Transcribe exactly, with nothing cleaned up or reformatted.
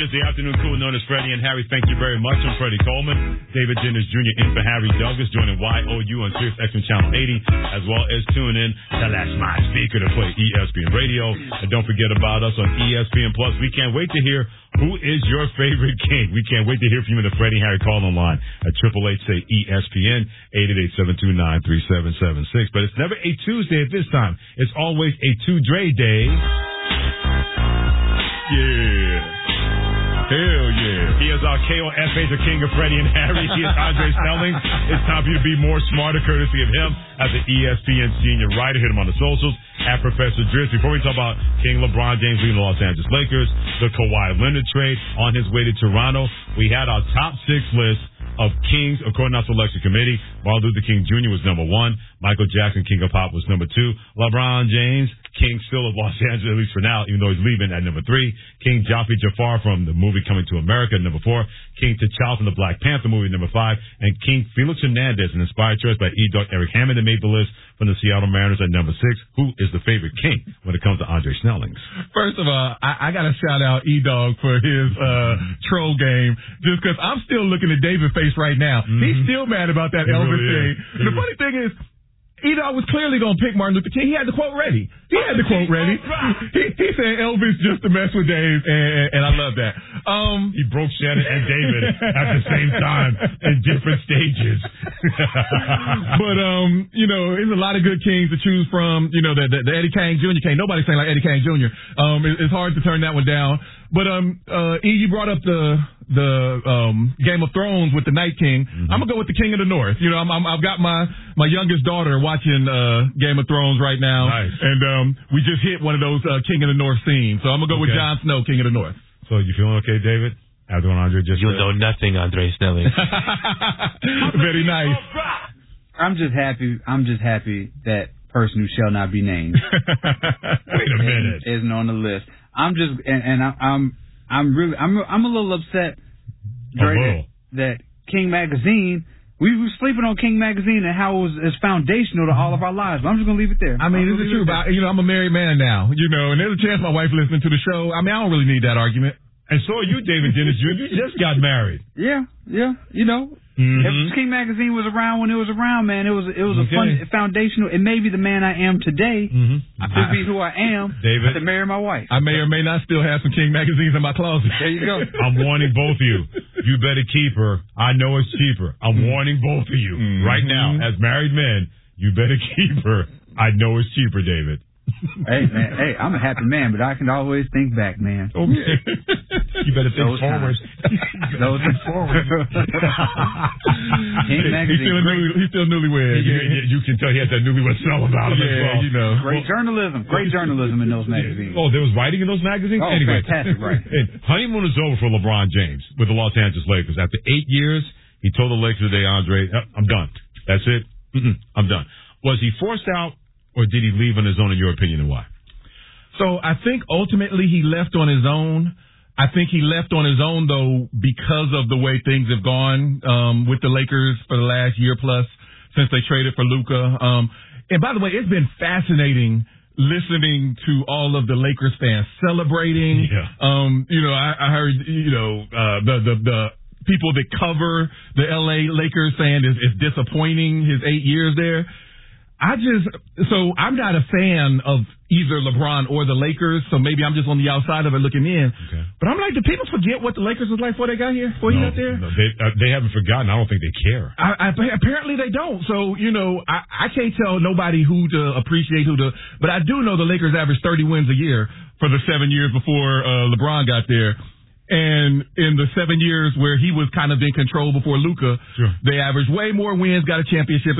It is the afternoon cool known as Freddie and Harry. Thank you very much. I'm Freddie Coleman. David Dennis Junior in for Harry Douglas, joining Y O U on Sirius X M Channel eighty, as well as tune in to that smart speaker to play E S P N Radio. And don't forget about us on E S P N Plus. We can't wait to hear who is your favorite king. We can't wait to hear from you in the Freddie and Harry call-in line at triple eight say E S P N, eight eight eight, seven two nine, three seven seven six. But it's never a Tuesday at this time. It's always a two-Dre day. Yeah. Hell yeah. He is our K O F A, the king of Freddie and Harry. He is Andre Snelling. It's time for you to be more smarter, courtesy of him as the E S P N senior writer. Hit him on the socials at Professor Driz. Before we talk about King LeBron James leading the Los Angeles Lakers, the Kawhi Leonard trade on his way to Toronto, we had our top six list of kings according to our selection committee. Martin Luther King Junior was number one. Michael Jackson, King of Pop, was number two. LeBron James, King still of Los Angeles, at least for now, even though he's leaving, at number three. King Joffrey Jafar from the movie Coming to America, number four. King T'Challa from the Black Panther movie, number five. And King Felix Hernandez, an inspired choice by E-Dog Eric Hammond, that made the list from the Seattle Mariners at number six. Who is the favorite king when it comes to Andre Snelling? First of all, I, I got to shout out E-Dog for his uh, troll game, just because I'm still looking at David's face right now. Mm-hmm. He's still mad about that he Elvis really thing. Is. The funny thing is, E-Dog was clearly going to pick Martin Luther King. He had the quote ready. He had the quote ready. He, he said Elvis just to mess with Dave, and, and, and I love that. Um, he broke Shannon and David at the same time in different stages. But, um, you know, there's a lot of good kings to choose from. You know, the, the, the Eddie Kane Junior King. Nobody's saying like Eddie Kane Junior Um, it, it's hard to turn that one down. But, um, uh, E, you brought up the, the, um, Game of Thrones with the Night King. Mm-hmm. I'm gonna go with the King of the North. You know, I'm, I'm, I've got my, my youngest daughter watching, uh, Game of Thrones right now. Nice. And, um, we just hit one of those, uh, King of the North scenes. So I'm gonna go okay. with Jon Snow, King of the North. So you feeling okay, David? After what Andre just You said? know nothing, Andre Snelling. Very nice. I'm just happy, I'm just happy that person who shall not be named. Wait a minute. Isn't on the list. I'm just, and, and I, I'm, I'm really, I'm, I'm a little upset, Dre, that, that King Magazine, we were sleeping on King Magazine and how it was is foundational to all of our lives. But I'm just gonna leave it there. I mean, it's the truth. You know, I'm a married man now. You know, and there's a chance my wife listening to the show. I mean, I don't really need that argument. And so are you, David Dennis Junior You just got married. Yeah, yeah. You know, mm-hmm. if King Magazine was around when it was around, man, it was it was okay. a fun foundational. It may be the man I am today. Mm-hmm. To be who I am. David, to marry my wife. I may or may not still have some King Magazines in my closet. There you go. I'm warning both of you. You better keep her. I know it's cheaper. I'm mm-hmm. warning both of you mm-hmm. right now, as married men. You better keep her. I know it's cheaper, David. Hey man, hey, I'm a happy man, but I can always think back, man. Okay. You better think Those forward. Those think forward. King Magazine. He's still, newly, he's still newlywed. You, you, you can tell he has that newlywed smell about him yeah, as well. You know. Great well, journalism. Great journalism in those magazines. Oh, there was writing in those magazines? Oh, anyway, fantastic writing. Honeymoon is over for LeBron James with the Los Angeles Lakers. After eight years, he told the Lakers today, Andre, oh, I'm done. That's it. Mm-mm, I'm done. Was he forced out? Or did he leave on his own, in your opinion, and why? So I think ultimately he left on his own. I think he left on his own, though, because of the way things have gone um, with the Lakers for the last year plus since they traded for Luka. Um, and by the way, it's been fascinating listening to all of the Lakers fans celebrating. Yeah. Um, you know, I, I heard, you know, uh, the, the, the people that cover the L A Lakers saying it's, it's disappointing his eight years there. I just, so I'm not a fan of either LeBron or the Lakers, so maybe I'm just on the outside of it looking in. Okay. But I'm like, do people forget what the Lakers was like before they got here, before no, he got there? No, they, uh, they haven't forgotten. I don't think they care. I, I, apparently they don't. So, you know, I, I can't tell nobody who to appreciate, who to, but I do know the Lakers averaged thirty wins a year for the seven years before uh, LeBron got there. And in the seven years where he was kind of in control before Luka, sure. they averaged way more wins, got a championship,